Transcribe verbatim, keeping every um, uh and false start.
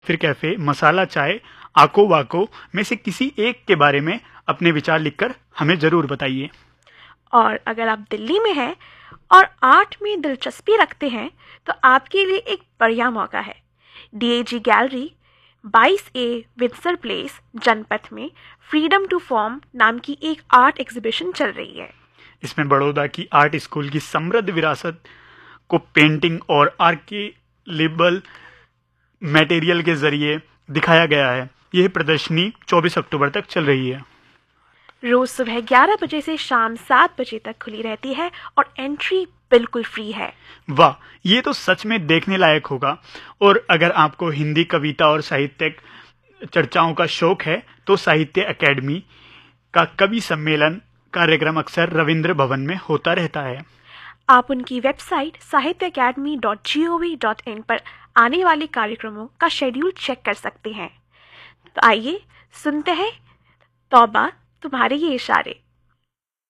फिर कैफे, मसाला चाय, आको वाको में से किसी एक के बारे में अपने विचार लिखकर हमें जरूर बताइए। और अगर आप दिल्ली में हैं और आर्ट में दिलचस्पी रखते हैं तो आपके लिए एक बढ़िया मौका है। डीएजी गैलरी बाईस ए विंसर प्लेस जनपथ में फ्रीडम टू फॉर्म नाम की एक आर्ट एग्जीबिशन चल रही है। इसमें बड़ौदा की आर्ट स्कूल की समृद्ध विरासत को पेंटिंग और आर्किलेबल मटेरियल के जरिए दिखाया गया है। यह प्रदर्शनी चौबीस अक्टूबर तक चल रही है। रोज सुबह ग्यारह बजे से शाम सात बजे तक खुली रहती है और एंट्री बिल्कुल फ्री है। वाह, ये तो सच में देखने लायक होगा। और अगर आपको हिंदी कविता और साहित्यिक चर्चाओं का शौक है तो साहित्य अकेडमी का कवि सम्मेलन कार्यक्रम अक्सर रविंद्र भवन में होता रहता है। आप उनकी वेबसाइट साहित्य academy dot G O V dot in पर आने वाले कार्यक्रमों का शेड्यूल चेक कर सकते हैं। तो आइए सुनते हैं तौबा तुम्हारे ये इशारे।